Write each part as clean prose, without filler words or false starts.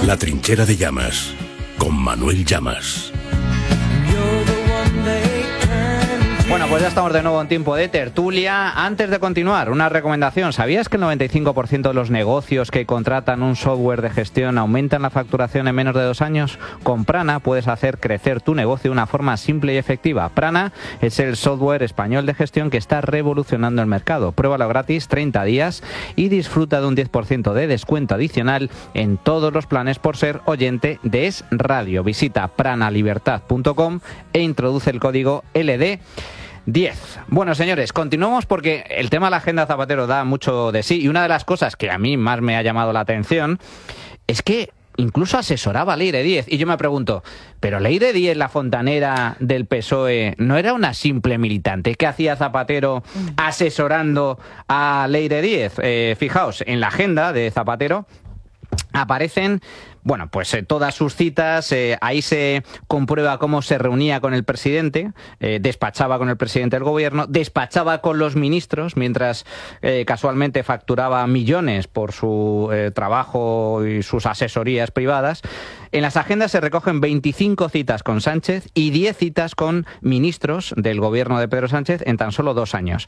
La trinchera de Llamas, con Manuel Llamas. Bueno, pues ya estamos de nuevo en tiempo de tertulia. Antes de continuar, una recomendación. ¿Sabías que el 95% de los negocios que contratan un software de gestión aumentan la facturación en menos de 2 años? Con Prana puedes hacer crecer tu negocio de una forma simple y efectiva. Prana es el software español de gestión que está revolucionando el mercado. Pruébalo gratis 30 días y disfruta de un 10% de descuento adicional en todos los planes por ser oyente de Es Radio. Visita pranalibertad.com e introduce el código LD10. Bueno, señores, continuamos porque el tema de la agenda Zapatero da mucho de sí, y una de las cosas que a mí más me ha llamado la atención es que incluso asesoraba a Leire Díez. Y yo me pregunto, ¿pero Leire Díez, la fontanera del PSOE, no era una simple militante? ¿Qué hacía Zapatero asesorando a Leire Díez? Fijaos, en la agenda de Zapatero aparecen, bueno, pues todas sus citas. Ahí se comprueba cómo se reunía con el presidente, despachaba con el presidente del gobierno, despachaba con los ministros, mientras casualmente facturaba millones por su trabajo y sus asesorías privadas. En las agendas se recogen 25 citas con Sánchez y 10 citas con ministros del gobierno de Pedro Sánchez en tan solo 2 años.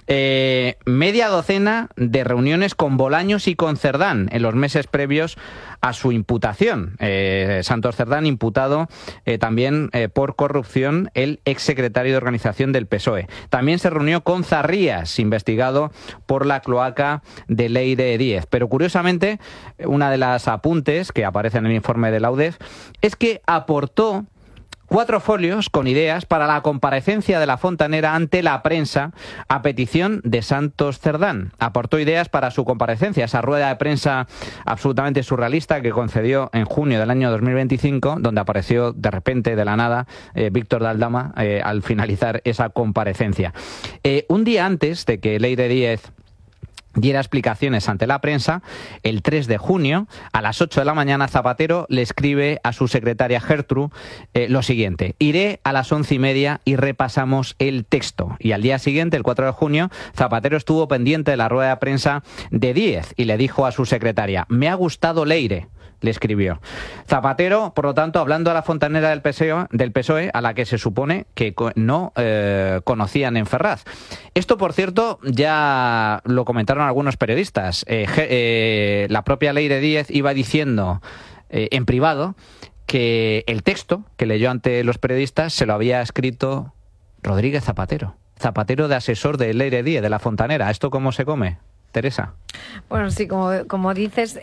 Media docena de reuniones con Bolaños y con Cerdán en los meses previos a su imputación. Santos Cerdán imputado también por corrupción, el exsecretario de organización del PSOE. También se reunió con Zarrías, investigado por la cloaca de Leire Díez. Pero curiosamente, una de las apuntes que aparece en el informe de la UDEF es que aportó 4 folios con ideas para la comparecencia de la fontanera ante la prensa a petición de Santos Cerdán. Aportó ideas para su comparecencia, esa rueda de prensa absolutamente surrealista que concedió en junio del año 2025, donde apareció de repente, de la nada, Víctor de Aldama al finalizar esa comparecencia. Un día antes de que Leire Díez diera explicaciones ante la prensa, el 3 de junio, a las 8 de la mañana, Zapatero le escribe a su secretaria Gertrude lo siguiente: iré a las 11:30 y repasamos el texto. Y al día siguiente, el 4 de junio, Zapatero estuvo pendiente de la rueda de prensa de Díez y le dijo a su secretaria: me ha gustado Leire, le escribió. Zapatero, por lo tanto, hablando a la fontanera del PSOE, a la que se supone que no conocían en Ferraz. Esto, por cierto, ya lo comentaron algunos periodistas. La propia Leire Díez iba diciendo en privado que el texto que leyó ante los periodistas se lo había escrito Rodríguez Zapatero. Zapatero de asesor de Leire Díez, de la fontanera. ¿Esto cómo se come, Teresa? Bueno, sí, como dices,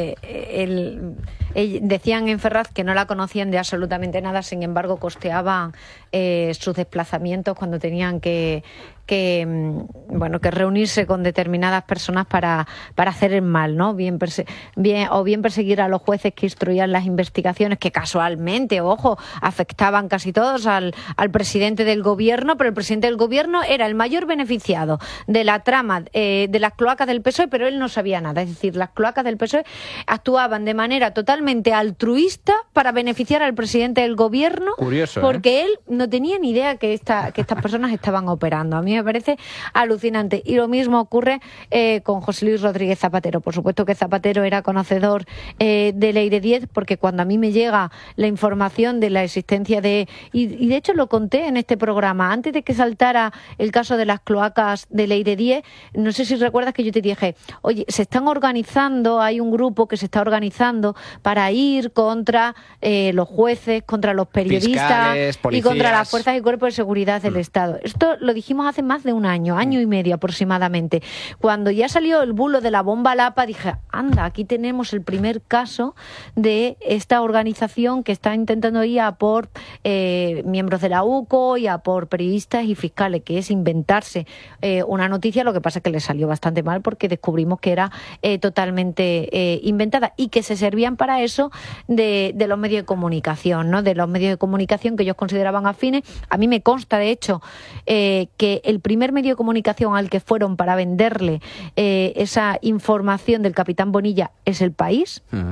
decían en Ferraz que no la conocían de absolutamente nada, sin embargo costeaban sus desplazamientos cuando tenían que reunirse con determinadas personas para hacer el mal, ¿no? Bien perseguir a los jueces que instruían las investigaciones, que casualmente, ojo, afectaban casi todos al presidente del gobierno, pero el presidente del gobierno era el mayor beneficiado de la trama de las cloacas del PSOE, pero él no sabía nada. Es decir, las cloacas del PSOE actuaban de manera totalmente altruista para beneficiar al presidente del gobierno. Curioso, porque él no tenía ni idea que estas personas estaban operando. A mí me parece alucinante. Y lo mismo ocurre con José Luis Rodríguez Zapatero. Por supuesto que Zapatero era conocedor de Leire Díez, porque cuando a mí me llega la información de la existencia y de hecho lo conté en este programa, antes de que saltara el caso de las cloacas de Leire Díez, no sé si recuerdas que yo te dije, oye, se están organizando, hay un grupo que se está organizando para ir contra los jueces, contra los periodistas, fiscales, y contra las fuerzas y cuerpos de seguridad del Estado. Esto lo dijimos hace más de un año y medio aproximadamente. Cuando ya salió el bulo de la bomba Lapa, dije, anda, aquí tenemos el primer caso de esta organización que está intentando ir a por miembros de la UCO y a por periodistas y fiscales, que es inventarse una noticia. Lo que pasa es que le salió bastante mal, porque descubrimos que era totalmente inventada y que se servían para eso de los medios de comunicación, ¿no? De los medios de comunicación que ellos consideraban afines. A mí me consta, de hecho, que el primer medio de comunicación al que fueron para venderle esa información del capitán Bonilla es El País.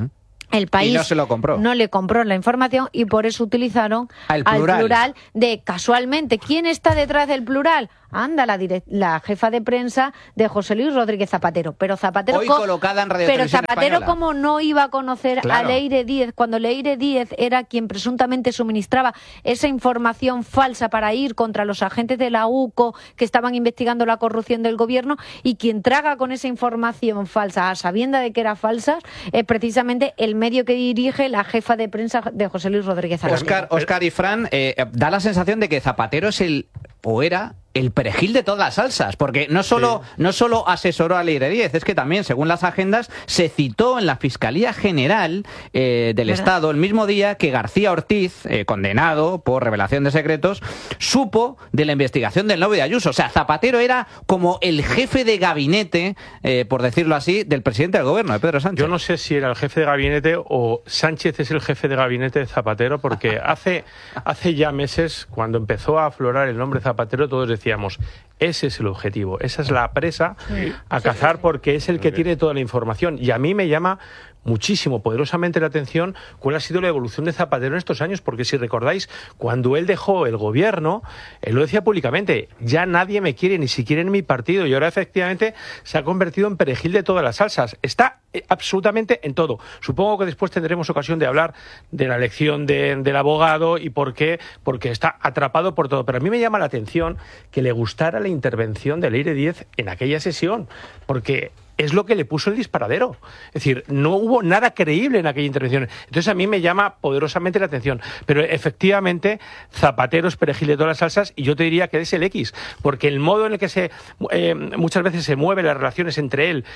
El País y no se lo compró. No le compró la información y por eso utilizaron al plural de casualmente. ¿Quién está detrás del plural? Anda, la jefa de prensa de José Luis Rodríguez Zapatero. Pero Zapatero, hoy colocada en Radio Televisión Zapatero Española. ¿Cómo no iba a conocer a Leire Díez cuando Leire Díez era quien presuntamente suministraba esa información falsa para ir contra los agentes de la UCO que estaban investigando la corrupción del gobierno, y quien traga con esa información falsa a sabienda de que era falsa es precisamente el medio que dirige la jefa de prensa de José Luis Rodríguez Zapatero? Óscar y Fran, da la sensación de que Zapatero es era el perejil de todas las salsas, porque no solo asesoró a Leire Díez, es que también, según las agendas, se citó en la Fiscalía General del Estado el mismo día que García Ortiz, condenado por revelación de secretos, supo de la investigación del novio de Ayuso. O sea, Zapatero era como el jefe de gabinete, por decirlo así, del presidente del gobierno, de Pedro Sánchez. Yo no sé si era el jefe de gabinete o Sánchez es el jefe de gabinete de Zapatero, porque hace ya meses, cuando empezó a aflorar el nombre Zapatero, todos decíamos, ese es el objetivo, esa es la presa a cazar, porque es el que tiene toda la información. Y a mí me llama muchísimo, poderosamente la atención cuál ha sido la evolución de Zapatero en estos años, porque si recordáis, cuando él dejó el gobierno, él lo decía públicamente, ya nadie me quiere, ni siquiera en mi partido, y ahora efectivamente se ha convertido en perejil de todas las salsas. Está absolutamente en todo. Supongo que después tendremos ocasión de hablar de la elección del abogado y por qué, porque está atrapado por todo. Pero a mí me llama la atención que le gustara la intervención de Leire Díez en aquella sesión, porque es lo que le puso el disparadero. Es decir, no hubo nada creíble en aquella intervención. Entonces a mí me llama poderosamente la atención. Pero efectivamente, Zapatero es perejil de todas las salsas, y yo te diría que es el X, porque el modo en el que muchas veces se mueven las relaciones entre él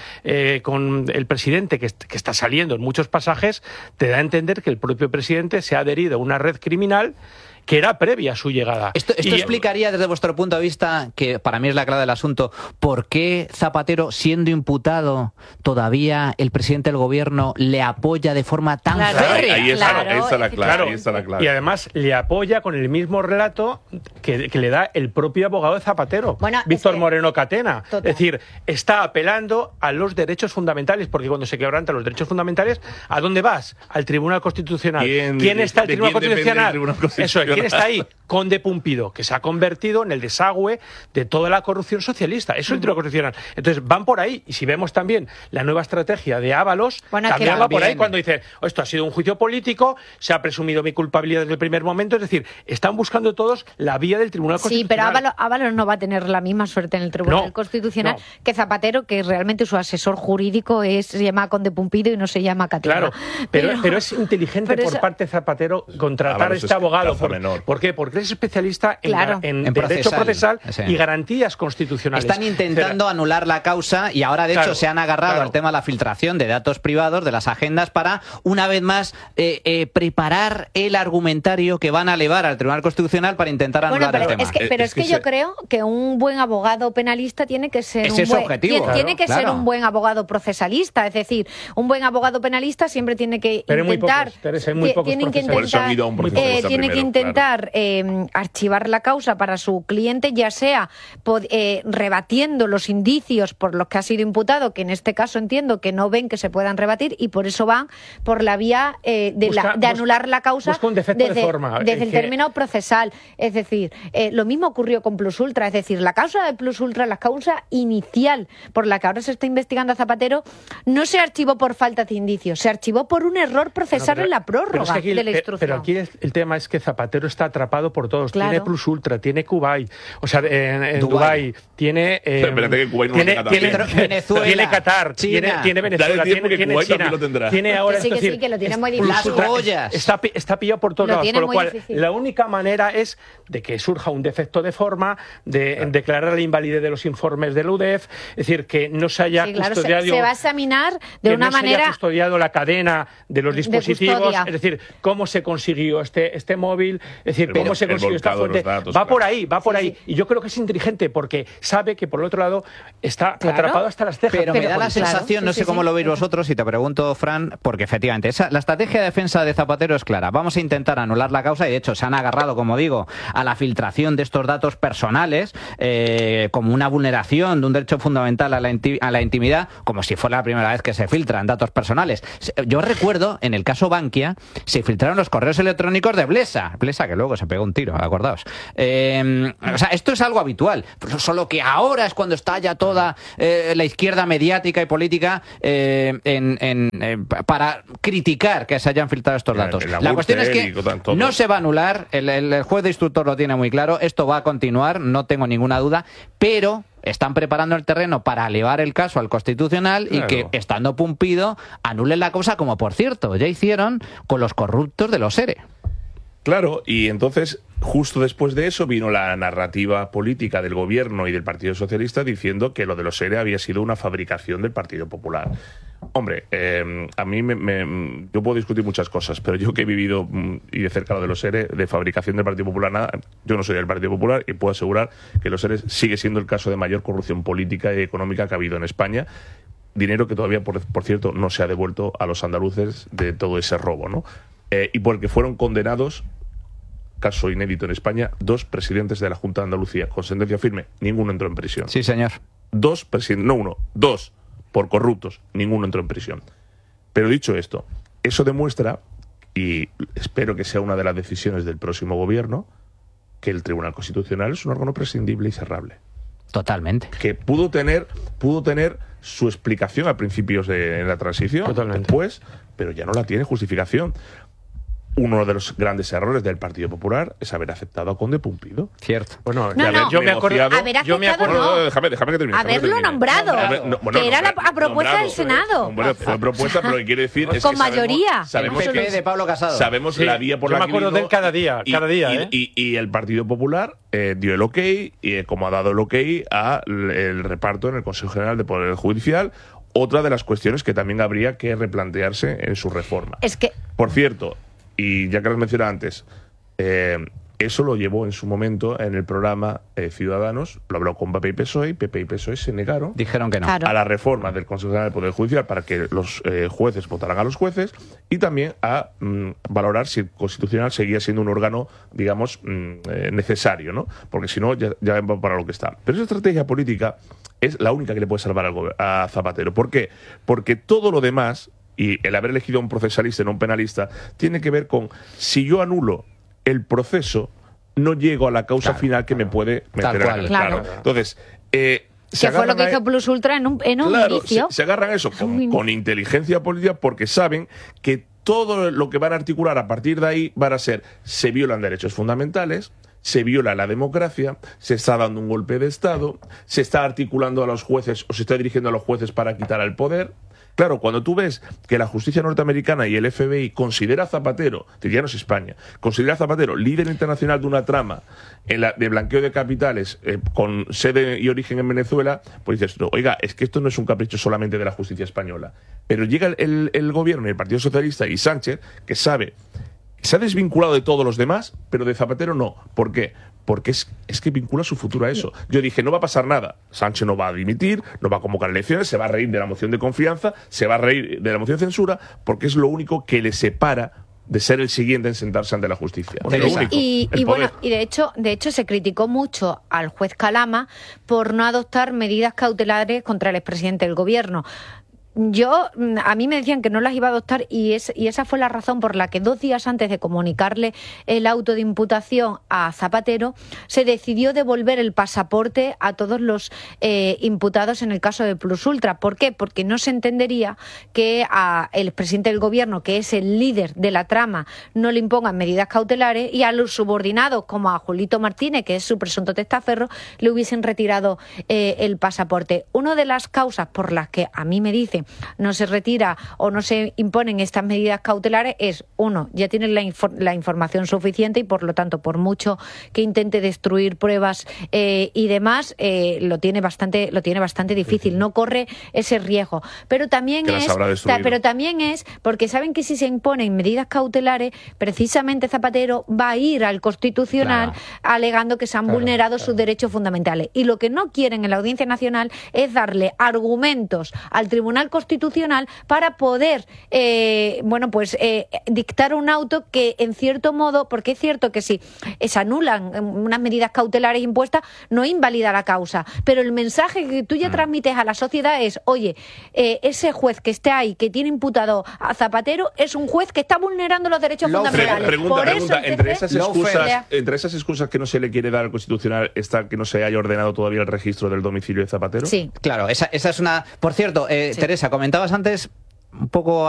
con el presidente, que está saliendo en muchos pasajes, te da a entender que el propio presidente se ha adherido a una red criminal que era previa a su llegada. Esto explicaría, desde vuestro punto de vista, que para mí es la clave del asunto, ¿por qué Zapatero, siendo imputado, todavía el presidente del gobierno le apoya de forma tan férrea? Ahí está la clave. Y además le apoya con el mismo relato que le da el propio abogado de Zapatero, Víctor Moreno Catena. Total. Es decir, está apelando a los derechos fundamentales, porque cuando se quebrantan los derechos fundamentales, ¿a dónde vas? Al Tribunal Constitucional. ¿Quién está el Tribunal Constitucional? Eso es. ¿Quién está ahí? Conde Pumpido, que se ha convertido en el desagüe de toda la corrupción socialista. Eso es el Tribunal Constitucional. Entonces van por ahí. Y si vemos también la nueva estrategia de Ábalos, también va por ahí cuando dice, esto ha sido un juicio político, se ha presumido mi culpabilidad desde el primer momento. Es decir, están buscando todos la vía del Tribunal Constitucional. Sí, pero Ábalos no va a tener la misma suerte en el Tribunal Constitucional que Zapatero, que realmente su asesor jurídico se llama Conde Pumpido y no se llama Catena. Claro, pero es inteligente por parte de Zapatero contratar a este abogado. ¿Por qué? Porque es especialista en derecho procesal y garantías constitucionales. Están intentando anular la causa y ahora, de hecho, se han agarrado al tema de la filtración de datos privados de las agendas para, una vez más, preparar el argumentario que van a elevar al Tribunal Constitucional para intentar anular el tema. Es que yo creo que un buen abogado penalista tiene que ser ser un buen abogado procesalista. Es decir, un buen abogado penalista siempre tiene que intentar archivar la causa para su cliente, ya sea rebatiendo los indicios por los que ha sido imputado, que en este caso entiendo que no ven que se puedan rebatir, y por eso van por la vía de anular la causa desde el término procesal. Es decir, lo mismo ocurrió con Plus Ultra. Es decir, la causa de Plus Ultra, la causa inicial por la que ahora se está investigando a Zapatero, no se archivó por falta de indicios, se archivó por un error procesal en la prórroga de la instrucción. Pero aquí el tema es que Zapatero está atrapado por todos. Claro. Tiene Plus Ultra, tiene Kuwait, o sea, en Dubái, tiene Venezuela, tiene Qatar, China, tiene Venezuela, tiene China, tiene ahora que lo tiene muy difícil. Las joyas. Está pillado por todos lados, con lo cual la única manera es de que surja un defecto de forma, de declarar la invalidez de los informes del UDEF, es decir, que no se haya custodiado, se va a examinar de una manera, se haya custodiado la cadena de los dispositivos, es decir, cómo se consiguió este móvil, es decir, cómo se se consiguió esta fuente. Va por ahí. Y yo creo que es inteligente porque sabe que por el otro lado está atrapado hasta las cejas. Pero me da la sensación, no sé cómo lo veis vosotros, y te pregunto, Fran, porque efectivamente la estrategia de defensa de Zapatero es clara. Vamos a intentar anular la causa y de hecho se han agarrado, como digo, a la filtración de estos datos personales como una vulneración de un derecho fundamental a la intimidad, como si fuera la primera vez que se filtran datos personales. Yo recuerdo, en el caso Bankia, se filtraron los correos electrónicos de Blesa, que luego se pegó un tiro, acordaos. O sea, esto es algo habitual, solo que ahora es cuando está ya toda la izquierda mediática y política para criticar que se hayan filtrado estos datos. La cuestión es que no se va a anular, el juez de instructor lo tiene muy claro, esto va a continuar, no tengo ninguna duda, pero están preparando el terreno para elevar el caso al Constitucional y que, estando Pumpido, anulen la cosa, como por cierto ya hicieron con los corruptos de los ERE. Claro, y entonces, justo después de eso, vino la narrativa política del Gobierno y del Partido Socialista diciendo que lo de los ERE había sido una fabricación del Partido Popular. Hombre, a mí yo puedo discutir muchas cosas, pero yo que he vivido y de cerca lo de los ERE, de fabricación del Partido Popular, nada, yo no soy del Partido Popular y puedo asegurar que los ERE sigue siendo el caso de mayor corrupción política y económica que ha habido en España. Dinero que todavía, por cierto, no se ha devuelto a los andaluces de todo ese robo, ¿no? Y porque fueron condenados, caso inédito en España, 2 presidentes de la Junta de Andalucía con sentencia firme, ninguno entró en prisión. Sí, señor. 2 presidentes, no uno, 2 por corruptos, ninguno entró en prisión. Pero dicho esto, eso demuestra, y espero que sea una de las decisiones del próximo gobierno, que el Tribunal Constitucional es un órgano prescindible y cerrable. Totalmente. Que pudo tener su explicación a principios de la transición, después, pero ya no la tiene justificación. Uno de los grandes errores del Partido Popular es haber aceptado a Conde Pumpido. Cierto. Bueno, yo me acuerdo. Déjame que termine. Haberlo nombrado. Que era la propuesta del Senado. Fue propuesta, pero lo que quiere decir es con que mayoría. Sabemos que de Pablo Casado. Sabemos la vía por la que yo me acuerdo de él cada día. Y el Partido Popular dio el ok, y como ha dado el ok al reparto en el Consejo General de Poder Judicial, otra de las cuestiones que también habría que replantearse en su reforma. Es que, por cierto, y ya que lo mencioné antes, eso lo llevó en su momento en el programa Ciudadanos, lo habló con PP y PSOE se negaron. Dijeron que no. Claro. A la reforma del Consejo General del Poder Judicial para que los jueces votaran a los jueces y también a valorar si el Constitucional seguía siendo un órgano, digamos, necesario, ¿no? Porque si no, ya va para lo que está. Pero esa estrategia política es la única que le puede salvar a Zapatero. ¿Por qué? Porque todo lo demás, y el haber elegido a un procesalista y no un penalista, tiene que ver con si yo anulo el proceso, no llego a la causa final que me puede meter en el claro. Entonces, que fue lo que hizo Plus Ultra en un inicio. Se agarran eso con inteligencia política porque saben que todo lo que van a articular a partir de ahí van a ser: se violan derechos fundamentales, se viola la democracia, se está dando un golpe de Estado, se está articulando a los jueces o se está dirigiendo a los jueces para quitar el poder. Claro, cuando tú ves que la justicia norteamericana y el FBI considera a Zapatero, ya no es España, considera a Zapatero líder internacional de una trama de blanqueo de capitales con sede y origen en Venezuela, pues dices, no, oiga, es que esto no es un capricho solamente de la justicia española. Pero llega el gobierno y el Partido Socialista y Sánchez, que sabe, se ha desvinculado de todos los demás, pero de Zapatero no. ¿Por qué? Porque es que vincula su futuro a eso. Yo dije, no va a pasar nada. Sánchez no va a dimitir, no va a convocar elecciones, se va a reír de la moción de confianza, se va a reír de la moción de censura, porque es lo único que le separa de ser el siguiente en sentarse ante la justicia. Y de hecho se criticó mucho al juez Calama por no adoptar medidas cautelares contra el expresidente del gobierno. A mí me decían que no las iba a adoptar y esa fue la razón por la que 2 días antes de comunicarle el auto de imputación a Zapatero se decidió devolver el pasaporte a todos los imputados en el caso de Plus Ultra. ¿Por qué? Porque no se entendería que el presidente del gobierno, que es el líder de la trama, no le impongan medidas cautelares y a los subordinados como a Julito Martínez, que es su presunto testaferro, le hubiesen retirado el pasaporte. Una de las causas por las que a mí me dicen no se retira o no se imponen estas medidas cautelares es, uno, ya tienen la información suficiente y por lo tanto, por mucho que intente destruir pruebas y demás, lo tiene bastante difícil, no corre ese riesgo. Pero también es porque saben que si se imponen medidas cautelares, precisamente Zapatero va a ir al Constitucional alegando que se han vulnerado sus derechos fundamentales. Y lo que no quieren en la Audiencia Nacional es darle argumentos al Tribunal Constitucional para poder dictar un auto que, en cierto modo, porque es cierto que si se anulan unas medidas cautelares impuestas, no invalida la causa, pero el mensaje que tú ya transmites a la sociedad es, oye, ese juez que esté ahí, que tiene imputado a Zapatero, es un juez que está vulnerando los derechos fundamentales. Pregunta, entre esas excusas que no se le quiere dar al Constitucional está que no se haya ordenado todavía el registro del domicilio de Zapatero. Sí. Claro, esa es una... Por cierto, Teresa, comentabas antes un poco